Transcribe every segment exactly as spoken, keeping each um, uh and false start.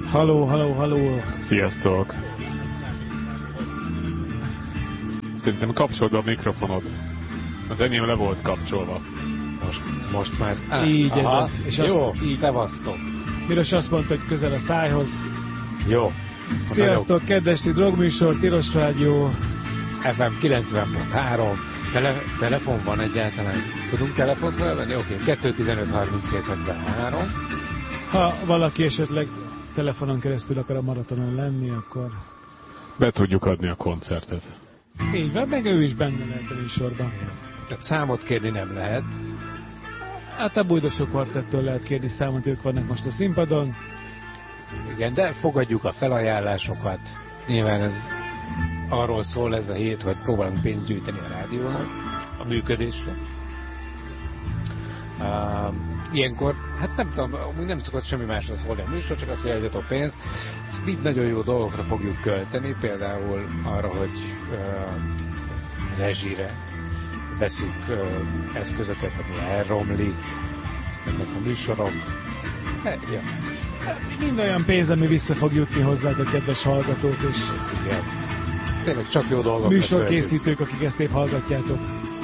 Halló, halló, halló. Sziasztok. Szerintem kapcsolod a mikrofonot. Az enyém le volt kapcsolva. Most, most már. Ah, így aha. ez az. És jó, azt, így. szevasztok. Miros azt mondta, hogy közel a szájhoz. Jó. Sziasztok, nagyobb... kedves drogműsor, Tilos Rádió. ef em kilencven pont három. Tele, telefon van egyáltalán? Tudunk telefont felvenni? Oké, okay. kettő tizenöt harminchét hetvenhárom. Ha valaki esetleg telefonon keresztül akar a maratonon lenni, akkor... Be tudjuk adni a koncertet. Így van, meg ő is benne lehet a műsorban. Tehát számot kérni nem lehet. Hát a Bújdosok Kvartettől lehet kérni számot, ők vannak most a színpadon. Igen, de fogadjuk a felajánlásokat. Nyilván ez arról szól ez a hét, hogy próbálunk pénzt gyűjteni a rádiónak, a működésre. Uh, ilyenkor, hát nem tudom, amúgy nem szokott semmi másra szólni a műsor, csak azt, hogy adjatok pénzt. Ezt mind nagyon jó dolgokra fogjuk költeni, például arra, hogy uh, rezsire veszünk uh, eszközöket, ami elromlik, ennek a műsorok. Hát, ja. Mind olyan pénz, ami vissza fog jutni hozzátok, kedves hallgatók, és igen. Tényleg csak jó dolgok. Műsorkészítők, akik ezt épp hallgatjátok.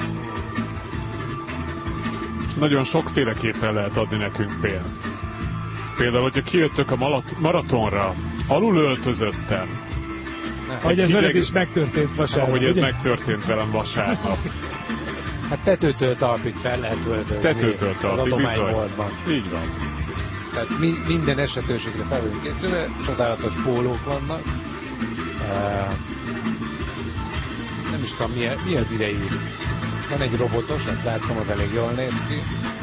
Nagyon sokféleképpen lehet adni nekünk pénzt. Például, hogyha kijöttök a maratonra, alul öltözöttem. Hogy ez veled is megtörtént vasárnap. Ahogy ez ugye? Megtörtént velem vasárnap. Hát tetőtől talpig fel lehet öltözni. Tetőtől talpig, bizony. Így van. Tehát mi, minden esetőségre fel vagyunk készülve, csodálatos pólók vannak. Uh, nem is tudom, mi, mi az idei. Van egy robotos, azt láttam, az elég jól néz ki.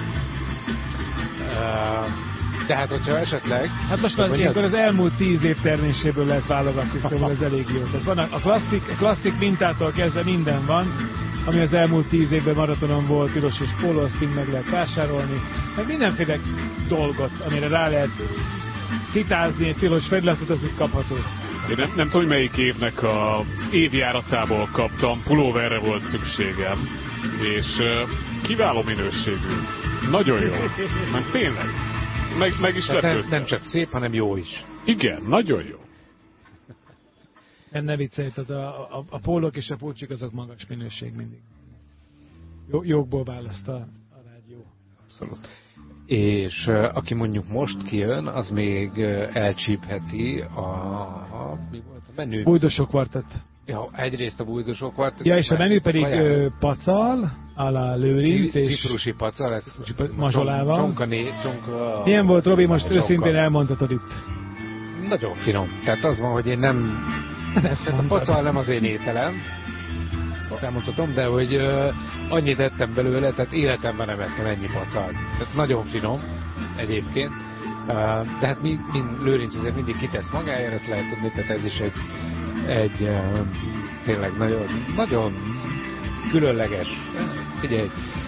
Uh, tehát, hogyha esetleg... Hát most már ilyenkor az elmúlt tíz év terméséből lehet válogatni, szóval ez elég jó. Tehát van a, a, klasszik, a klasszik mintától kezdve minden van, ami az elmúlt tíz évben maratonon volt, piros és póló, azt mind meg lehet vásárolni. Meg mindenféle dolgot, amire rá lehet szitázni, egy tilos felületet, az itt kapható. Én nem, nem tudom, melyik évnek az évjáratából kaptam, pulóverre volt szükségem, és uh, kiváló minőségű. Nagyon jó. Nem tényleg. Meg, meg is lepődtem. Nem, nem csak szép, hanem jó is. Igen, nagyon jó. Nem, ne viccelj, tehát a, a, a pólók és a pulcsik azok magas minőség mindig. Jó, jókból választ a, a rádió. Abszolút. És uh, aki mondjuk most kijön, az még uh, elcsípheti a, a mi volt a menü? Bújdosok Kvartett. Ja, egyrészt a Bújdosok Kvartett. Ja, és a menü pedig uh, pacal, alá Lőrinc, és ciprusi pacal, ez mazsolával. Csonka, né, csonka. Milyen volt, Robi, most őszintén elmondhatod itt? Nagyon finom. Tehát az van, hogy én nem... Ezt a pacal nem az én ételem. Elmondhatom, de hogy uh, annyit ettem belőle, tehát életemben nem ettem ennyi pacalt. Tehát nagyon finom egyébként. Uh, de hát mi, mi Lőrinc azért mindig kitesz magáért, ezt lehet tudni, tehát ez is egy, egy uh, tényleg nagyon, nagyon különleges. Figyelj,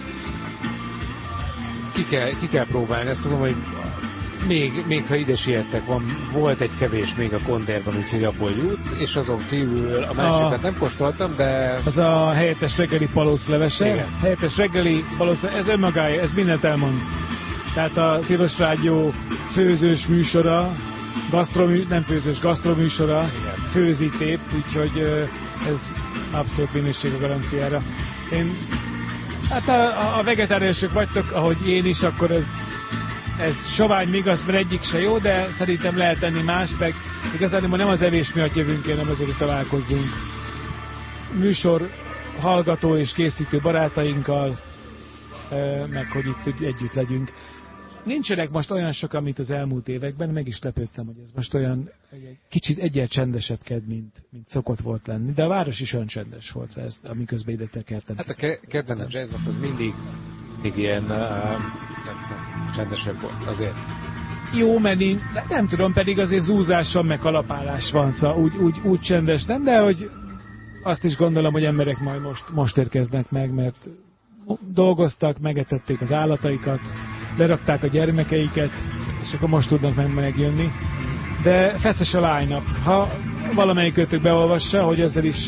ki kell, ki kell próbálni, ezt tudom, hogy Még, még ha ide siettek, van, volt egy kevés még a kondérban, úgyhogy abból jut, és azon kívül a másikat a, nem kóstoltam, de... Az a helyettes reggeli palóclevese. Igen. Helyettes reggeli palóclevese, ez önmagája, ez mindent elmond. Tehát a Tilos Rádió főzős műsora, gasztromű, nem főzős, gasztroműsora, igen. Főzítép, úgyhogy ez abszolút minőség a garanciára. Én, hát a, a vegetáriánusok vagytok, ahogy én is, akkor ez Ez sovány még az, mert egyik se jó, de szerintem lehet tenni más, meg igazán nem az evés miatt jövünk, hanem azért, hogy találkozzunk. Műsor hallgató és készítő barátainkkal, meg hogy itt együtt legyünk. Nincsenek most olyan sokan, mint az elmúlt években, meg is lepődtem, hogy ez most olyan kicsit egyel csendesebb ked, mint, mint szokott volt lenni. De a város is olyan csendes volt, ez, amiközben ide tekertem. Hát a ke- kedven a jazznap az mindig, mindig ilyen uh, nem tudom, csendesebb volt azért. Jó, mert én, nem tudom, pedig azért zúzás van, meg kalapálás van, szóval úgy, úgy, úgy csendes nem, de hogy azt is gondolom, hogy emberek majd most, most érkeznek meg, mert dolgoztak, megetették az állataikat, lerakták a gyermekeiket, és akkor most tudnak meg megjönni. De feszes a line-up. Ha valamelyik ötök beolvassa, hogy ezzel is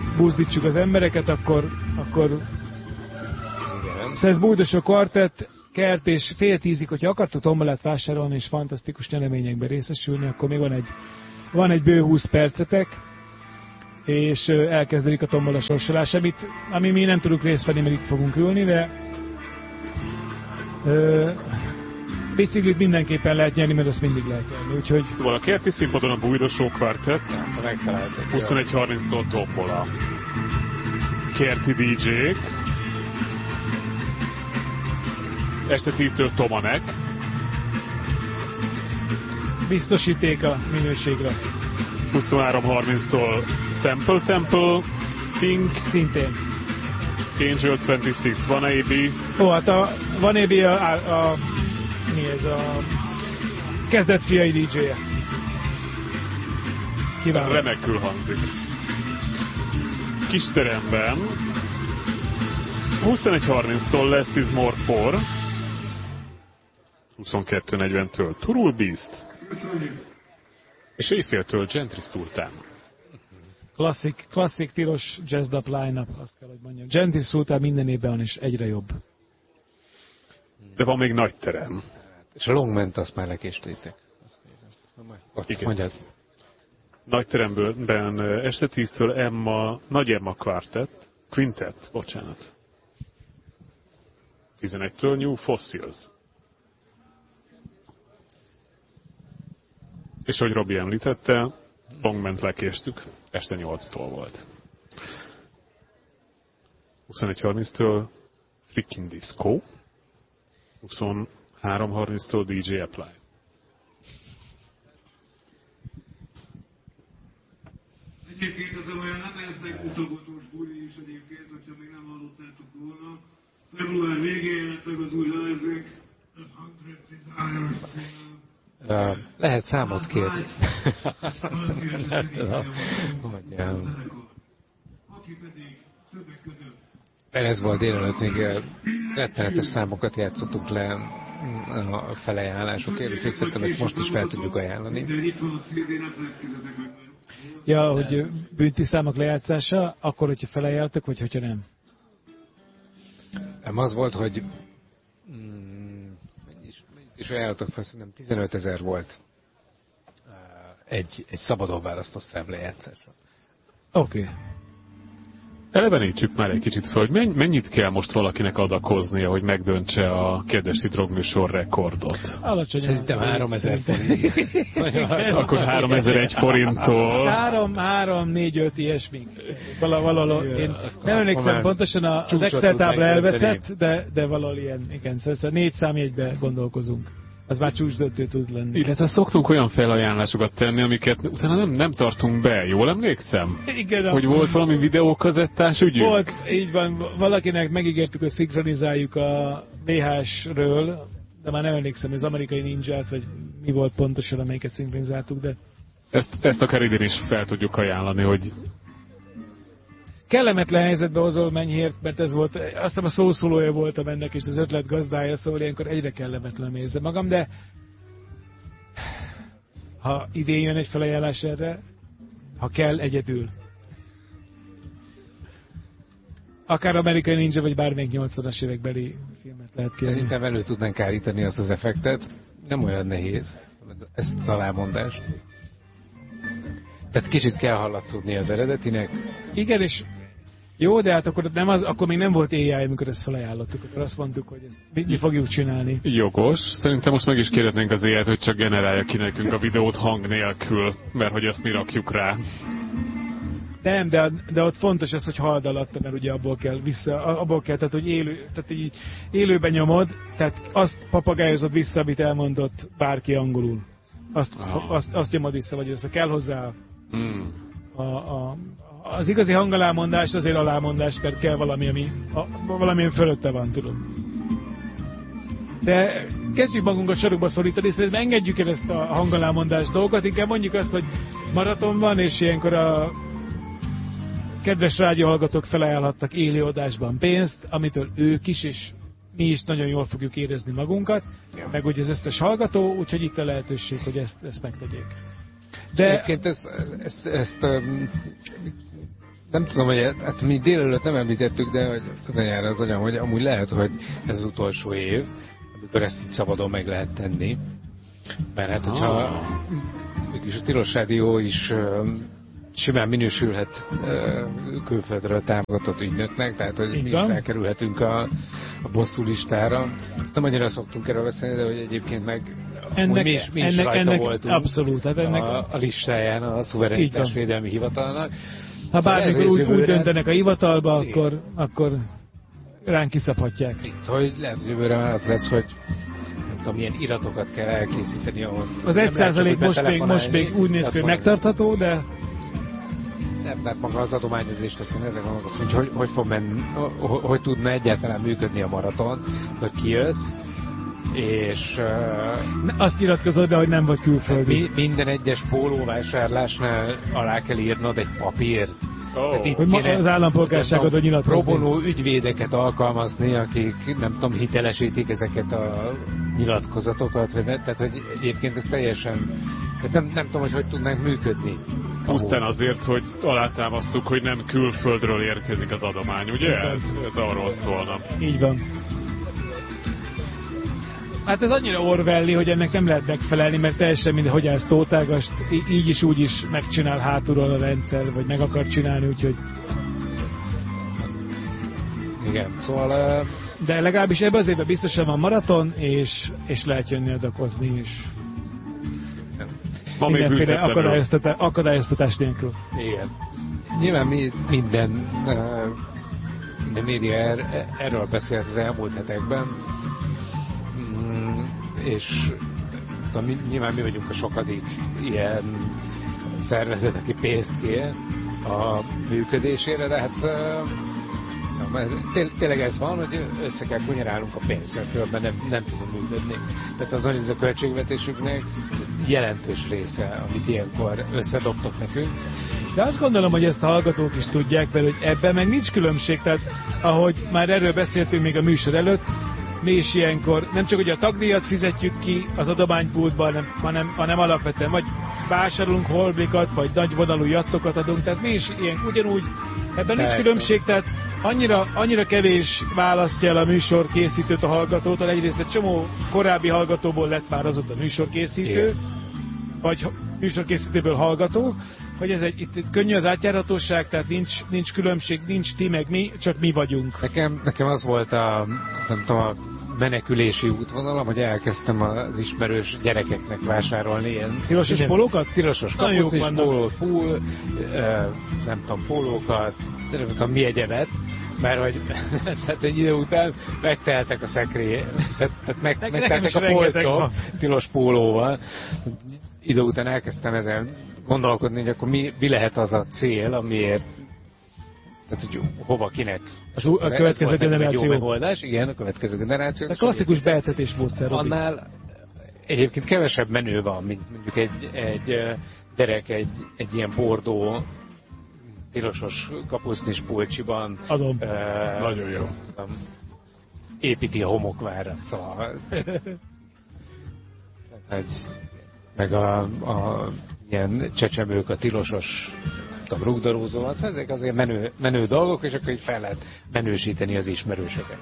buzdítsuk az embereket, akkor, akkor Szóval ez Bújdosok Kvartett, kert, és fél tízig, hogyha akartok tombolát vásárolni, és fantasztikus nyereményekben részesülni, akkor még van egy, van egy bő húsz percetek, és elkezdődik a tombola sorsolás, amit, ami mi nem tudunk részt venni, mert itt fogunk ülni, de ö, biciklit mindenképpen lehet nyerni, mert azt mindig lehet nyerni, úgyhogy... Szóval a kerti színpadon a Bújdosó Kvartett, huszonegy harminctól tombola. Kerti dé dzsék, este tíztől Tomanek. Biztosíték a minőségre. huszonhárom harminctól Sample Temple, Pink, Szintén. Angel huszonhat, Van á bé. Ó, hát a Van á bé a, a, a mi ez a kezdett fiai dé dzséje. Kiváló. Remekül hangzik. Kisteremben huszonegy harminctól Less is More For, huszonkettő negyventől Turul Beast, és éjféltől Gentry Sultan. Klasszik, klasszik tilos jazzdub line-up, azt kell, hogy mondjam. Gentry Sultan minden évben van, és egyre jobb. De van még nagy terem. És a Longment azt már lekéstétek. Ott mondjad. Nagy teremben este tíztől Emma, Nagy Emma Quartet, Quintet, bocsánat. tizenegytől New Fossils. És hogy Robi említette, Longment lekéstük, este nyolctól volt. huszonegy harminctől Freaking Disco, huszonhárom harminctól dé dzsé Apply. Egyébként az olyan nem lesznek mutogatós buli is egyébként, hogyha még nem hallottátok volna. Február végén jelent meg az új lemezek. Uh, lehet számot kérni. Aki pedig többek között. Ez volt délelőtt, még rettenetes számokat játszottunk le a felajánlásokért, úgyhogy szerintem ezt most is fel tudjuk ajánlani. Ja, hogy bünti számok lejátszása, akkor, hogyha felajánlottak, vagy hogyha nem? Nem, az volt, hogy mm, mennyit is, is ajánlottak fel, szerintem tizenötezer volt egy, egy szabadon választott szám lejátszása. Oké. Okay. Elevenítsük már egy kicsit fel, hogy mennyit kell most valakinek adakoznia, hogy megdöntse a Kedves Drogműsor rekordot? Alacsony. Szerintem háromezer forint. Akkor háromezer-egy forinttól. három, három, négy, öt ilyesmi. Valahol, én nem emlékszem pontosan, az Excel tábla elveszett, de, de valahol ilyen, igen, szóval négy számjegybe gondolkozunk. Az már csúcsdöntő tud lenni. Illetve szoktunk olyan felajánlásokat tenni, amiket utána nem, nem tartunk be. Jól emlékszem? Igen. Hogy volt valami videókazettás ügyünk? Volt, így van. Valakinek megígértük, hogy szinkronizáljuk a vé há es-ről, de már nem emlékszem, az amerikai ninját, vagy mi volt pontosan, amelyiket szinkronizáltuk, de... Ezt, ezt akár idén is fel tudjuk ajánlani, hogy... Kellemetlen helyzetbe hozol Menyhért, mert ez volt, azt hiszem a szószólója voltam ennek, és az ötlet gazdája, szóval ilyenkor egyre kellemetlen érzem magam, de ha idén jön egy felajánlás erre, ha kell, egyedül. Akár Amerikai Ninja, vagy bármelyik nyolcvanas évekbeli filmet lehet kérni. Szerintem elő tudnánk állítani azt az effektet. Nem olyan nehéz, ezt az alámondást. Tehát kicsit kell hallatszódni az eredetinek. Igen, és jó, de hát akkor, nem az, akkor még nem volt á i, amikor ezt felajánlottuk. Akkor azt mondtuk, hogy ezt mi, mi fogjuk csinálni. Jogos. Szerintem most meg is kérhetnénk az á i-t, hogy csak generálja ki nekünk a videót hang nélkül, mert hogy ezt mi rakjuk rá. Nem, de, de ott fontos az, hogy halld alatta, mert ugye abból kell vissza, abból kell, tehát hogy élő, tehát így élőben nyomod, tehát azt papagályozod vissza, amit elmondott bárki angolul. Azt, ah. azt, azt nyomod vissza, vagy össze kell hozzá mm. a, a, az igazi hangalámondás azért alámondás, mert kell valami, ami a, valamilyen fölötte van, tudom. De kezdjük magunkat sarokba szorítani, szerintem engedjük el ezt a hangalámondás dolgokat, inkább mondjuk azt, hogy maraton van, és ilyenkor a kedves rádióhallgatók felajánlhattak élőadásban pénzt, amitől ők is, és mi is nagyon jól fogjuk érezni magunkat, ja. Meg ugye az összes hallgató, úgyhogy itt a lehetőség, hogy ezt, ezt megtegyék. De egyébként ezt, ezt, ezt um, nem tudom, hogy hát mi délelőtt nem említettük, de hogy az anyára az anyám, hogy amúgy lehet, hogy ez az utolsó év, amikor ezt így szabadon meg lehet tenni. Mert hát, hogyha mégis a Tilos Rádió is simán minősülhet külföldről támogatott ügynöknek, tehát hogy mi is felkerülhetünk a, a bosszú listára. Ezt nem annyira szoktunk erről beszélni, de hogy egyébként meg ennek, mi is, mi is ennek, rajta ennek voltunk abszolút, hát ennek a, a listáján a Szuverenitásvédelmi Hivatalnak. Ha szóval bármikor úgy, úgy döntenek a hivatalba, akkor, akkor ránk kiszabhatják. Szóval hogy lesz jövőre már az lesz, hogy nem tudom, milyen iratokat kell elkészíteni ahhoz. Az egy százalék most még, most még úgy néz ki, hogy megtartható, de... Nem, mert maga az adományozést, azt én ezzel gondolkozom, hogy hogy, hogy fog menni, hogy, hogy tudna egyáltalán működni a maraton, hogy kijössz, és... Uh, azt nyilatkozod, de hogy nem vagy külföldi. Mi, minden egyes pólóvásárlásnál alá kell írnod egy papírt. Oh. Hogy ma az állampolgárságodon nyilatkozni. Próbonó ügyvédeket alkalmazni, akik nem tudom, hitelesítik ezeket a nyilatkozatokat, vagy ne, tehát hogy egyébként ez teljesen... Nem, nem tudom, hogy hogy tudnánk működni. Pusztán azért, hogy alátámasztjuk, hogy nem külföldről érkezik az adomány, ugye? Ez, ez arról szólna. Így van. Hát ez annyira Orwelli, hogy ennek nem lehet megfelelni, mert teljesen minden, hogy ez tótágast, így is úgy is megcsinál hátulról a rendszer, vagy meg akar csinálni, úgyhogy... Igen, szóval... De legalábbis ebben az évben biztosan van maraton, és, és lehet jönni adakozni is. Ma mindenféle akadályoztatás, akadályoztatás nélkül. Igen. Nyilván mi, minden, minden média er, erről beszélt az elmúlt hetekben, és tudom, nyilván mi vagyunk a sokadik ilyen szervezet, aki pénzt kér a működésére, de hát Té- tényleg ez van, hogy össze kell kunyerálnunk a pénzt, különben nem, nem tudunk működni. Tehát azon, hogy ez a költségvetésüknek jelentős része, amit ilyenkor összedobtok nekünk. De azt gondolom, hogy ezt a hallgatók is tudják, mert hogy ebben meg nincs különbség, tehát ahogy már erről beszéltünk még a műsor előtt, mi is ilyenkor nem csak hogy a tagdíjat fizetjük ki az adománypultban, hanem, hanem alapvetően vagy vásárolunk holblikat, vagy nagy vonalú jattokat adunk, tehát mi is ilyen ugyanúgy, ebben nincs különbség, tehát annyira, annyira kevés választja el a műsorkészítőt a hallgatótól, egyrészt egy csomó korábbi hallgatóból lett már azóta műsorkészítő, igen, vagy műsorkészítőből hallgató, hogy ez egy, itt, itt könnyű az átjárhatóság, tehát nincs, nincs különbség, nincs ti meg mi, csak mi vagyunk. Nekem, nekem az volt a, nem tudom, a menekülési útvonalam, hogy elkezdtem az ismerős gyerekeknek vásárolni ilyen... Tilosos pólókat? Tilosos kapucis pólót, full, nem tudom, pólókat, nem tudom, mi egyebet, mert hogy tehát egy idő után megteltek a szekrély, tehát, tehát meg, megteltek a polcok tilos pólóval. Idő után elkezdtem ezen gondolkodni, hogy akkor mi, mi lehet az a cél, amiért, tehát hogy hova, kinek. A, a következő generáció. Jó megoldás, igen, a következő generáció. A klasszikus beeltetés módszer. Annál egyébként kevesebb menő van, mint mondjuk egy, egy gyerek egy, egy ilyen bordó tilosos kapusznis pulcsiban. Adom. Uh, Nagyon jó. Tudom, építi a homokvárat, szóval... egy, meg a, a ilyen csecsemők, a tilosos tudom, rugdarózóval, szóval ezek azért menő, menő dolgok, és akkor így fel lehet menősíteni az ismerősöket.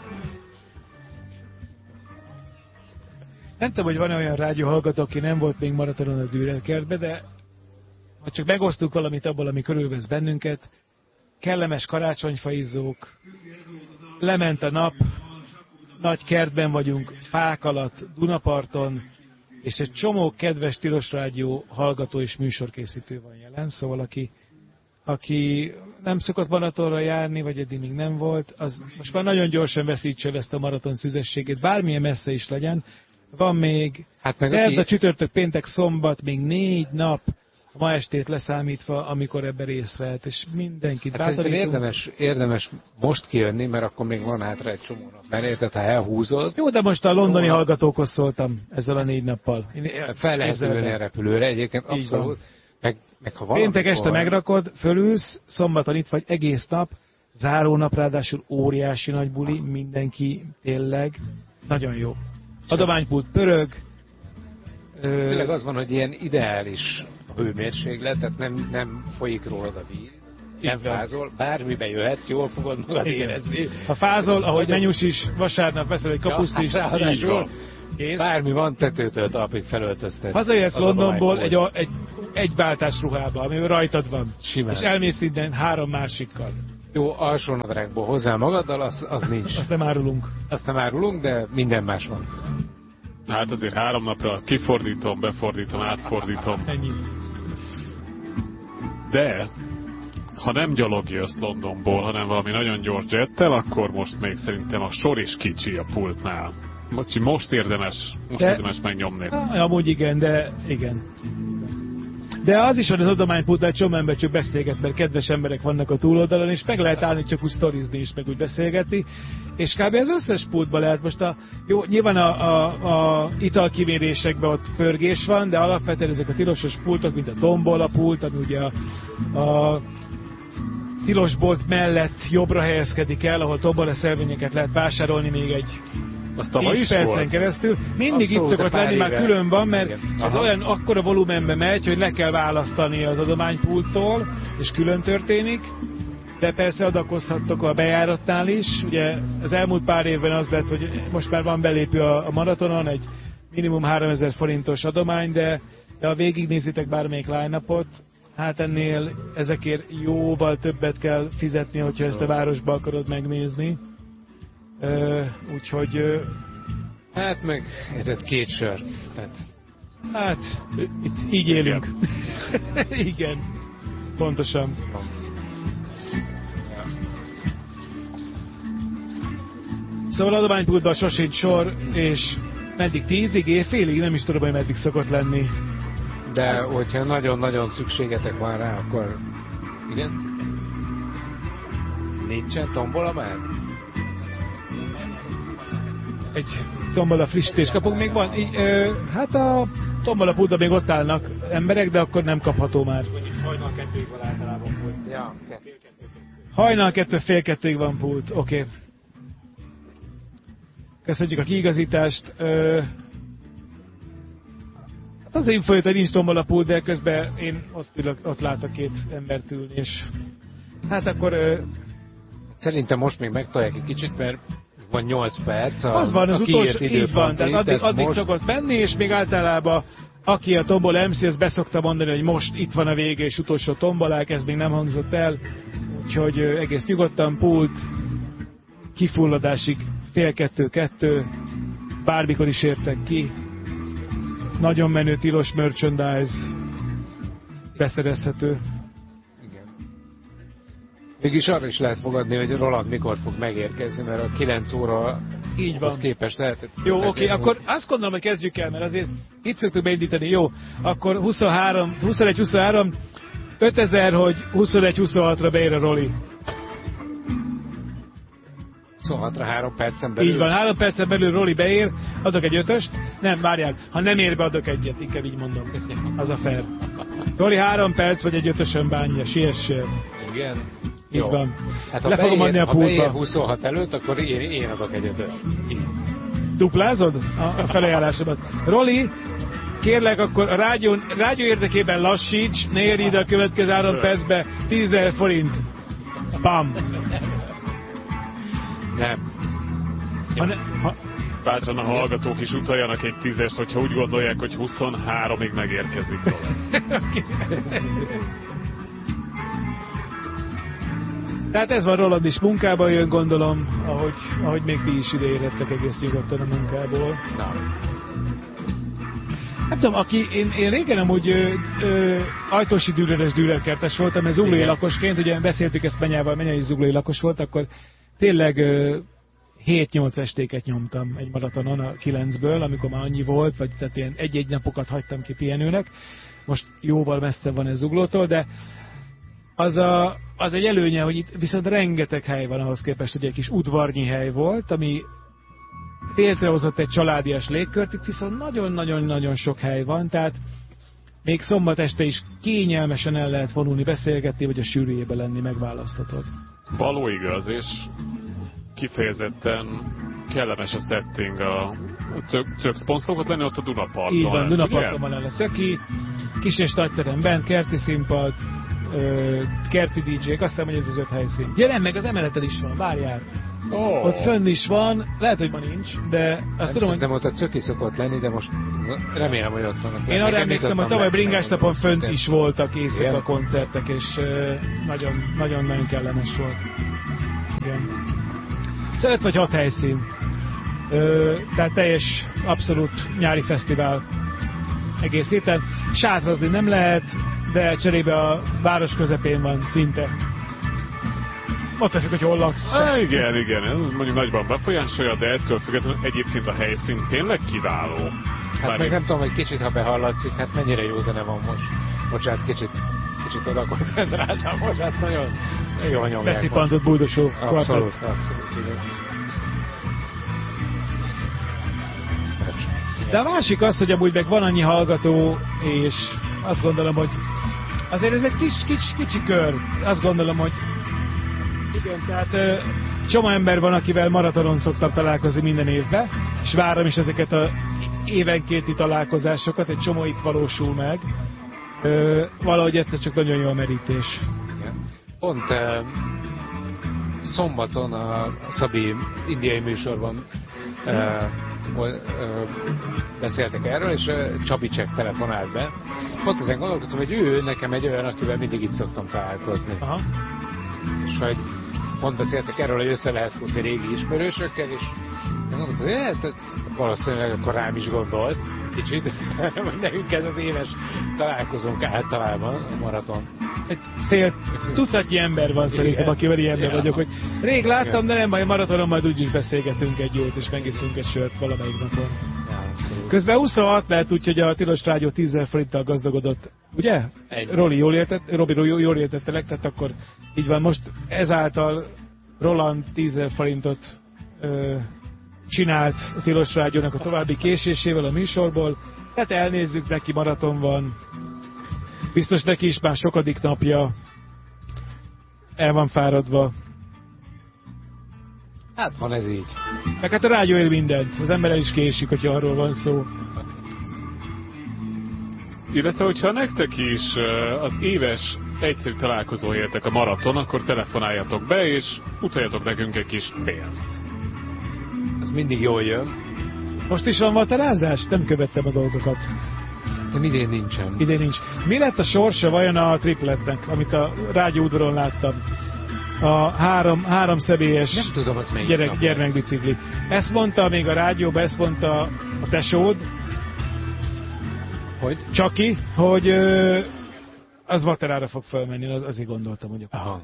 Nem tudom, hogy van-e olyan rádióhallgató, aki nem volt még maratonon a Dürer kertbe, de ha csak megosztunk valamit abból, ami körülvesz bennünket, kellemes karácsonyfaizzók, lement a nap, nagy kertben vagyunk, fák alatt, Dunaparton, és egy csomó kedves Tilos Rádió hallgató és műsorkészítő van jelen, szóval aki, aki nem szokott maratonra járni, vagy eddig még nem volt, az most már nagyon gyorsan veszítse ezt a maraton szüzességét, bármilyen messze is legyen. Van még hát meg szerda, aki... csütörtök, péntek, szombat, még négy nap, ma estét leszámítva, amikor ebben részt vehet, és mindenkit hát érdemes, érdemes most kijönni, mert akkor még van hátra egy csomó nap. Mert érted, ha elhúzod... Jó, de most a londoni csomó... hallgatókhoz szóltam ezzel a négy nappal. Én fel lehet ülni a repülőre, egyébként abszolút. Meg, meg ha valamikor... Péntek este megrakod, fölülsz, szombaton itt vagy egész nap, záró nap, ráadásul óriási nagy buli, mindenki tényleg nagyon jó. Adománypult pörög. Tényleg az van, hogy ilyen ideális hőmérséklet, tehát nem, nem folyik rólad a víz. Nem fázol, bármibe jöhetsz, jól fogod magad érezni. Ha fázol, ahogy Menyus is, vasárnap veszel egy kapuszt is, ráadásul bármi van, tetőtől talpig felöltözted. Hazajössz Londonból egy, egy, egy váltás ruhába, ami rajtad van. Simán. És elmész innen három másikkal. Jó, alsónadrágból hozzá magaddal, az, az nincs. Azt nem árulunk. Azt nem árulunk, de minden más van. Hát azért három napra kifordítom, befordítom, átfordítom. Ennyi. De, ha nem gyalog jössz Londonból, hanem valami nagyon gyors jettel, akkor most még szerintem a sor is kicsi a pultnál. Most, most érdemes, most de, érdemes megnyomni. Amúgy igen, de igen. De az is van az adománypultnál, csomó ember csak beszélget, mert kedves emberek vannak a túloldalon, és meg lehet állni csak úgy sztorizni is, meg úgy beszélgetni. És kb. Az összes pultban lehet most a... Jó, nyilván a, a, a italkimérésekben ott pörgés van, de alapvetően ezek a tilosos pultok, mint a tombola pult, ami ugye a, a tilosbolt mellett jobbra helyezkedik el, ahol tombola szelvényeket lehet vásárolni még egy tíz percen volt. Keresztül. Mindig abszolút, itt szokott lenni, már külön van, mert ez olyan akkora volumenben megy, hogy le kell választani az adománypulttól, és külön történik. De persze adakozhattok a bejáratnál is. Ugye az elmúlt pár évben az lett, hogy most már van belépő a, a maratonon, egy minimum háromezer forintos adomány, de, de ha végignézitek bármelyik line-upot, hát ennél ezekért jóval többet kell fizetni, hogyha ezt a városba akarod megnézni. Uh, úgyhogy uh, hát meg érted, két sör. Tehát... Hát, itt így élünk. Igen. Igen. Pontosan. Szóval adománypultban sosincs sor, és meddig tízig, éjfélig, nem is tudom, hogy meddig szokott lenni. De hogyha nagyon-nagyon szükségetek van rá, akkor igen? Nincsen tombola már? Egy tombola frissítést kapunk. Még van, így, ö, hát a tombola pultban még ott állnak emberek, de akkor nem kapható már. Hajnal kettőig van általában pult. Ja, hajnal kettő, fél kettőig van pult, oké. Okay. Köszönjük a kiigazítást. Ö, hát az info jött, hogy nincs tombola pult, de közben én ott, ülök, ott látok két embert ülni, és hát akkor... Ö, szerintem most még megtolják egy kicsit, mert van nyolc perc. A, az van, az utolsó, így van, tehát addig, tehát addig most... szokott menni, és még általában aki a tombola em cé, az beszokta mondani, hogy most itt van a vége, és utolsó tombolák, ez még nem hangzott el, úgyhogy egész nyugodtan, pult, kifulladásig, fél kettő-kettő, bármikor is értek ki, nagyon menő tilos merchandise, beszerezhető. Mégis arra is lehet fogadni, hogy Roland mikor fog megérkezni, mert a kilenc óra így van. képest lehet. Jó, oké, okay, akkor azt gondolom, hogy kezdjük el, mert azért itt szoktuk beindítani. Jó, akkor huszonhárom, huszonegy huszonhárom, ötezer, hogy huszonegy huszonhatra beér a Roli. huszonhatra három percen belül. Így van, három percen belül Roli beér, adok egy ötöst. Nem, várjál, ha nem ér be, adok egyet, inkább így mondom. Az a fair. Roli három perc, vagy egy ötösön bánja, siessél. Igen. Így jó. van. Hát ha le fogom adni a pultba. Ha beér huszonhat előtt, akkor én, én adok egy ötöst. Duplázod a, a felajánlásomat? Roli, kérlek, akkor a rádió, rádió érdekében lassíts, ne érj ide a következő három percbe, tízezer forint. Bam. Nem. Ha ne, ha... Bátran a hallgatók is utaljanak egy tízest, hogyha úgy gondolják, hogy huszonháromig megérkezik róla. Tehát ez van, Roland is munkába jön, gondolom, ahogy, ahogy még ti is ideérhettek egész nyugodtan a munkából. Na. Nem tudom, aki, én, én régen amúgy ö, ö, ajtósi dűrőres dűrerkertes voltam, ez zuglói lakosként, ugye beszéltük ezt Benyával, Menya is zuglói lakos volt, akkor tényleg ö, hét-nyolc estéket nyomtam egy maratonon a kilencből, amikor már annyi volt, vagy tehát ilyen egy-egy napokat hagytam ki pihenőnek. Most jóval messze van ez Zuglótól, de az, a, az egy előnye, hogy itt viszont rengeteg hely van ahhoz képest, hogy egy kis udvarnyi hely volt, ami létrehozott egy családias légkört, itt viszont nagyon-nagyon-nagyon sok hely van, tehát még szombat este is kényelmesen el lehet vonulni, beszélgetni, vagy a sűrűjébe lenni, megválaszthatod. Való igaz, és kifejezetten kellemes a setting, a Cök szponszorok lenni ott a Dunaparton. Így van, Dunaparton van el a Cöki, kis és nagyterem bent, kerti színpad, ö, kerti dé dzsék, azt hiszem, hogy ez az öt helyszín. Ja nem, meg az emeleten is van, várjál. Oh. Ott fönn is van, lehet, hogy ma nincs, de azt nem tudom, hogy... Nem ott a Cöki szokott lenni, de most remélem, hogy ott vannak. Én arra emlékszem, hogy tavaly bringás napon fönt szintén. is voltak éjszaka koncertek, és nagyon-nagyon kellemes volt. Igen. Szeret vagy hat helyszín. Ö, tehát teljes, abszolút nyári fesztivál egész héten. Sátrazni nem lehet, de cserébe a város közepén van szinte. Ott teszik, hogy hol laksz. Á, igen, igen, ez mondjuk nagyban befolyásolja, de ettől függetlenül egyébként a helyszín tényleg kiváló. Hát Bár meg itt... nem tudom, hogy kicsit, ha behallatszik, hát mennyire jó zene van most. Bocsánat, kicsit, kicsit oda koncentráltam most, hát nagyon, nagyon nyomják. Beszippantott bújdosó Abszolút, kvartett. abszolút, igen. De a másik az, hogy amúgy meg van annyi hallgató, és azt gondolom, hogy azért ez egy kis, kis, kicsi kör. Azt gondolom, hogy igen, tehát ö, csomó ember van, akivel maratonon szoktam találkozni minden évben, és várom is ezeket a évenkénti találkozásokat, egy csomó itt valósul meg. Ö, valahogy egyszer csak nagyon jó a merítés. Igen. Pont uh, szombaton a Szabi indiai műsorban uh, uh, beszéltek erről, és uh, Csabicek telefonált be. Pont ezen gondolkodtam, hogy ő nekem egy olyan, akivel mindig itt szoktam találkozni. Aha. És hogy pont beszéltek erről, hogy össze lehet futni régi ismerősökkel, és gondoltam, hogy hát, valószínűleg akkor rám is gondolt kicsit, hogy nekünk ez az éves találkozónk általában a maraton. Egy fél tucatnyi ember van szerintem, akivel ilyen ember ja. vagyok, hogy rég láttam, de nem baj, maratonon majd úgyis beszélgetünk egy jót, és megiszunk egy sört valamelyik napon. Ja, Közben huszonhat lehet, úgyhogy a Tilos Rádió tízezer forinttal gazdagodott, ugye? Egy. Roli jól értett, Robi jól, jól értettelek, tehát akkor így van, most ezáltal Roland tízezer forintot ö, csinált a Tilos Rádiónak a további késésével a műsorból, tehát elnézzük, neki maraton van, biztos neki is már sokadik napja, el van fáradva. Hát van ez így. Meg hát a rádió él mindent, az ember el is késik, hogyha arról van szó. Illetve, hogyha nektek is az éves egyszerű találkozó értek a maraton, akkor telefonáljatok be, és utaljatok nekünk egy kis pénzt. Ez mindig jól jön. Most is van vaterázás? Nem követtem a dolgokat. De idén nincsen. Idén nincs. Mi lett a sorsa vajon a tripletnek, amit a rádióudvaron láttam? A három, három személyes Nem tudom, az melyik gyerek, nap gyermekbicikli. Ezt mondta még a rádióban, ezt mondta a tesód, Hogy? Csaki, hogy ö, az vaterára fog fölmenni, az, azért gondoltam, hogy Aha.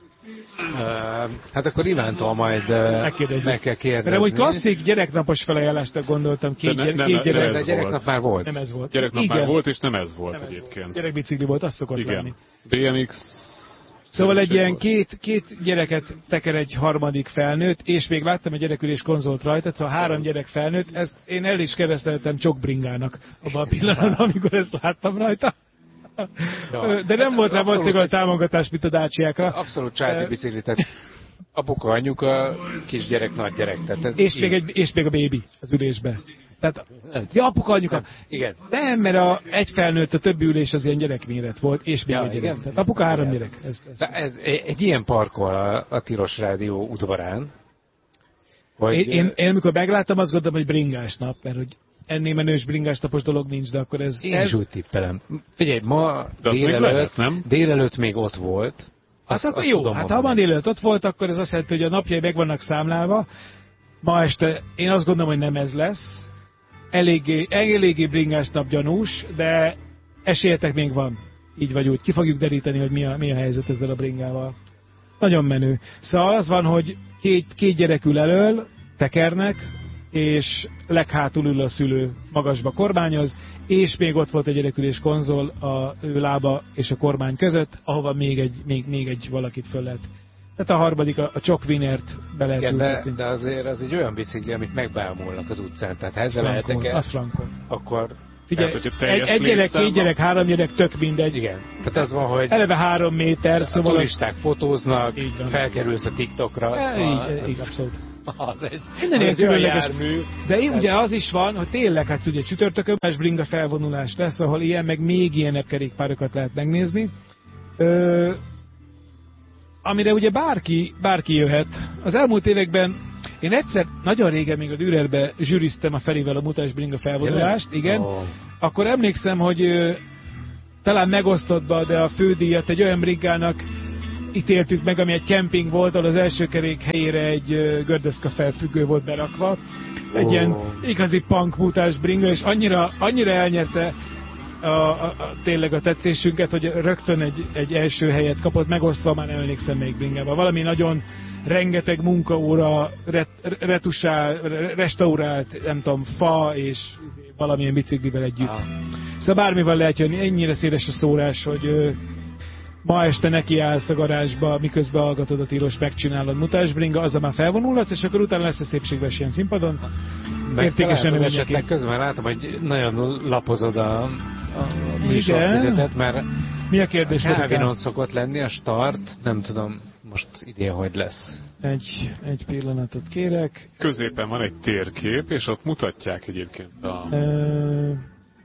Uh, hát akkor Ivántól majd uh, meg kell kérdezni. De úgy klasszik gyereknapos felajánlásnak gondoltam, két, De ne- gyere, nem- két nem gyerek. ez De gyereknap volt. már volt. Nem ez volt. Gyereknap Igen. már volt, és nem ez volt Nem ez egyébként. volt. Gyerekbicikli volt, az szokott lenni. Igen. bé em iksz... Szóval egy ilyen volt. két, két gyereket teker egy harmadik felnőtt, és még láttam egy gyerekülés konzolt rajta, szóval három gyerek felnőtt, ezt én el is kereszteltem csokbringának abban a pillanatban, amikor ezt láttam rajta. Ja. De nem Hát volt rá abszolút valószínűleg egy- támogatás, mint a dácsiákra. Abszolút családi bicikli, tehát apuka, anyuka, kisgyerek, nagygyerek. Tehát ez És így. még, egy, és még a bébi az ülésbe. Tehát, ja, apuka, anyuka. Nem, igen. Nem, mert a egy felnőtt, a többi ülés az ilyen gyerekméret volt, és még Ja, egy gyerek. igen. Tehát apuka három Igen. gyerek. Ez, ez. De ez, egy ilyen parkol a, a Tilos Rádió udvarán. Hogy, Én, én, én amikor megláttam, azt gondoltam, hogy bringás nap, mert hogy ennél menős bringás napos dolog nincs, de akkor ez... Én ez is úgy tippelem. Figyelj, ma De az még délelőtt, lehet, nem? délelőtt még ott volt. Hát, Azt, akkor azt jó, tudom hát ha mondani. van délelőtt ott volt, akkor ez azt jelenti, hogy a napjai meg vannak számlálva. Ma este én azt gondolom, hogy nem ez lesz. Eléggé, eléggé bringás nap gyanús, de esélyetek még van. Így vagy úgy. Ki fogjuk deríteni, hogy mi a, mi a helyzet ezzel a bringával. Nagyon menő. Szóval az van, hogy két, két gyerek ül elől, tekernek, és leghátul ül a szülő magasba kormányoz, és még ott volt egy gyerekülés konzol a ő lába és a kormány között, ahova még egy, még, még egy valakit föl lehet. Tehát a harmadik, a, a csokvinert be lehet Igen, de, ültetni. de azért az egy olyan bicikli, amit megbámulnak az utcán. Tehát ha ezzel Frankon, lehetek az el, frankon. akkor Figyelj, Hát, hogyha egy, teljes egy gyerek, létszám két gyerek, három gyerek, tök mindegy. igen. Tehát az van, hogy Eleve három méter, a szóval... az- turisták fotóznak, Így van. felkerülsz a TikTokra. E, szóval így, így, az- abszolút. Az egy, Minden az ilyen egy olyan különleges. jármű. De én, ugye az is van, hogy tényleg, hát ugye csütörtökön más bringa felvonulás lesz, ahol ilyen, meg még ilyenebb kerékpárokat lehet megnézni. Ö, amire ugye bárki, bárki jöhet. Az elmúlt években én egyszer, nagyon régen még a Dürerbe zsűriztem a Ferivel a Mutáns Bringa felvonulást, igen. Oh. Akkor emlékszem, hogy ö, talán megosztottba, de a fődíjat egy olyan bringának ítéltük meg, ami egy kemping volt, ahol az első kerék helyére egy gördeszka felfüggő volt berakva. Egy oh. ilyen igazi punk Mutáns Bringa, és annyira, annyira elnyerte a, a, a, tényleg a tetszésünket, hogy rögtön egy, egy első helyet kapott, megosztva, már nem emlékszem még bringában. Valami nagyon rengeteg munkaóra, ret, retusál, restaurált, nem tudom, fa és valamilyen biciklivel együtt. Ah. Szóval bármivel lehet jönni, ennyire széles a szórás, hogy ö, ma este nekiállsz a garázsba, miközben hallgatod a tilos, megcsinálod Mutáns Bringa, azzal már felvonulhatsz, és akkor utána lesz a szépségverseny színpadon. Értékesen esetleg közben látom, hogy nagyon lapozod a, a műsorfizetet, mert mi a kérdés? Kávinon szokott lenni a start, nem tudom most idén hogy lesz. Egy, egy pillanatot kérek. Középen van egy térkép, és ott mutatják egyébként a... Uh,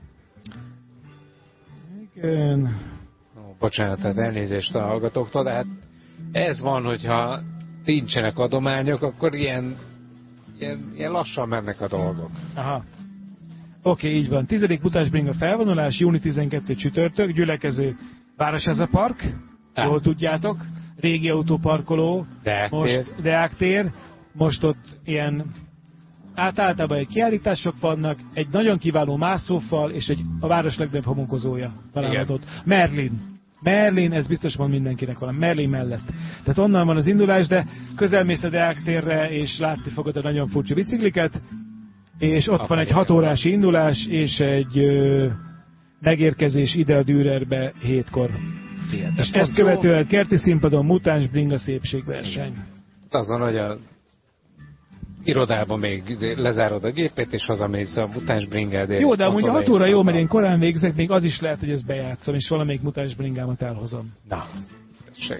igen... Bocsánat, tehát elnézést a hallgatóktól, de hát ez van, hogyha nincsenek adományok, akkor ilyen, ilyen, ilyen lassan mennek a dolgok. Aha. Oké, így van. Tizedik Mutáns Bringa felvonulás, június tizenkettedike csütörtök, gyülekező Városháza Park, ah. jól tudjátok, régi autóparkoló, Deáktér. most Deáktér, most ott ilyen, hát általában egy kiállítások vannak, egy nagyon kiváló mászófal, és egy a város legnagyobb homokozója találhatott. Merlin. Merlin, ez biztos van mindenkinek valami, Merlin mellett. Tehát onnan van az indulás, de közelmész a Deáktérre, és látni fogod a nagyon furcsa bicikliket, és ott a van egy hat órási indulás, és egy ö, megérkezés ide a Dürerbe hétkor. Igen, és ezt követően kerti színpadon Mutáns Bringa szépségverseny. Azon, hogy a irodában még lezárod a gépét, és hazamész a Mutáns Bringádért. Jó, de amúgy a hat óra jó, mert én korán végzek, még az is lehet, hogy ezt bejátszom, és valamelyik Mutáns Bringámat elhozom. Na, tessék.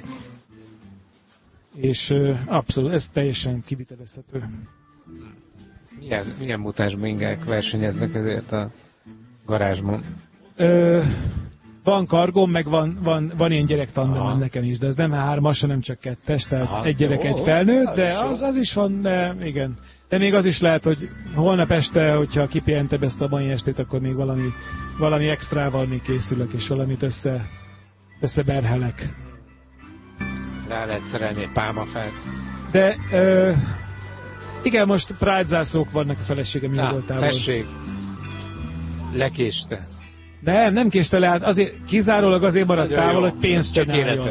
És uh, abszolút, ez teljesen kivitelezhető. Milyen, milyen Mutáns Bringák versenyeznek ezért a garázsban? Ö, van kargom, meg van, van, van ilyen gyerektandem nekem is, de ez nem hármas, hanem csak kettes, tehát aha, egy gyerek, jó, egy felnőtt, de az, az is van, de igen. De még az is lehet, hogy holnap este, hogyha kipihentebb ezt a mai estét, akkor még valami, valami extrával még készülök, és valamit össze, összeberhelek. Rá lehet szerelni egy pálmafát. De ö, igen, most Pride zászlók vannak a feleségem nyugodtával. Tessék, lekéste. Nem, nem késte le, hát azért, kizárólag azért maradt távol, hogy pénzt csináljon.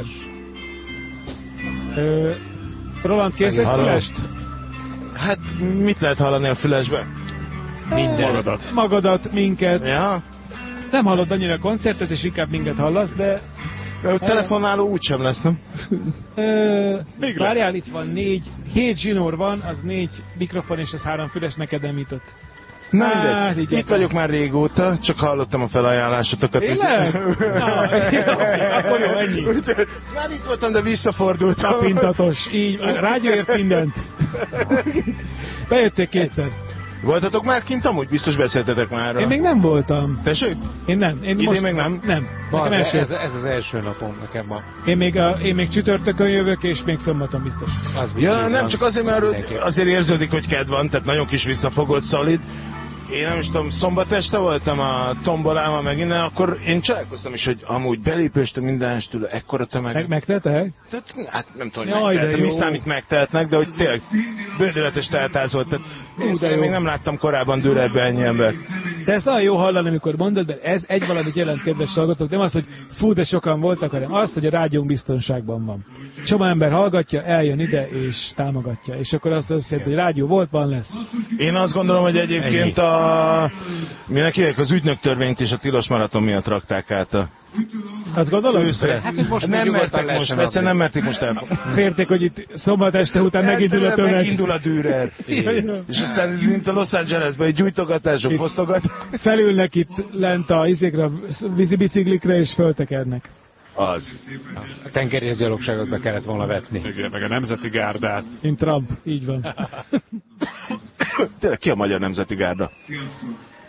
Ö, Roland, kész egy fülest? Hát, mit lehet hallani a fülesbe? Minden. Magadat. Magadat, minket. Ja? Nem hallod annyira a koncertet, és inkább minket hallasz, de... A telefonáló úgysem lesz, nem? Ö, várjál, itt van négy, hét zsinór van, az négy mikrofon, és az három füles neked nem jutott. Na, hát, itt van. Vagyok már régóta, csak hallottam a felajánlásotokat. Tényleg? Na, akkor jó, ennyi. Már itt voltam, de visszafordultam. Tapintatos, így, rágyóért mindent. Bejötték kétszer. Voltatok már kint amúgy? Biztos beszéltetek már. Én még nem voltam. Tessék? Én nem. Én Idén most... még nem? Nem. Bal, első... ez, ez az első napom nekem ma. Én még, a, én még csütörtökön jövök, és még szombaton biztos. Az biztos ja, nem van. Csak azért, mert azért érződik, hogy kedv van, tehát nagyon kis visszafogott, szolid. Én nem is tudom, szombat este voltam a tombolában megint, akkor én cselálkoztam is, hogy amúgy belépőstől mindenestől ekkora tömeg. Meg, megteltek? Tehát, hát nem tudom, hogy megteltek, mi számít megteltnek, de hogy tényleg bődületes teltház volt. Tehát én, én még nem láttam korábban Dürerbe ennyi ember. De ezt nagyon jó hallani, amikor mondod, mert ez egy valamit jelent, kedves hallgatók, nem az, hogy fú, de sokan voltak, hanem az, hogy a rádiónk biztonságban van. Csomó ember hallgatja, eljön ide és támogatja. És akkor azt azt jelenti, hogy rádió volt, van, lesz. Én azt gondolom, hogy egyébként a... minek hívják, az ügynök törvényt és a tilos maraton miatt rakták át a... Azt gondolom? Őszre. Hát, most nem mertek most, egyszer nem merték most el. Férték, hogy itt szombat este után megindul a tömeg. Megindul a Dürer. És aztán mint a Los Angelesben, egy gyújtogatások, fosztogat. Felülnek itt lent a izékre, a vízibiciklikre, és föltekernek. Az. A tengerészgyalogságokba kellett volna vetni. Igen, meg a Nemzeti Gárdát. Mint Trump, így van. Tényleg ki a Magyar Nemzeti Gárda?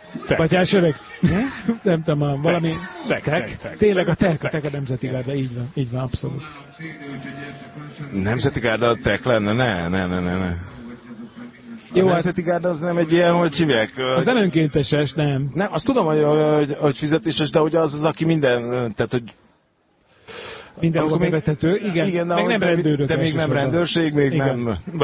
Tek. Batyás öreg? Nem tudom, valami... Tek, tek, tek. Tényleg a tek, a tek a Nemzeti Gárda, így van, így van, abszolút. Nemzeti Gárda a tek lenne? Ne, ne, ne, ne. ne. A Jó, Nemzeti Gárda az nem egy ilyen, hogy hívják? Az nem önkénteses, nem. Nem, azt tudom, hogy, hogy, hogy fizetéses, de ugye az az, aki minden, tehát hogy Mindenhol még- bevethető, igen, igen, de meg nem de- rendőrök. de még nem elsősorban. rendőrség, még Igen. nem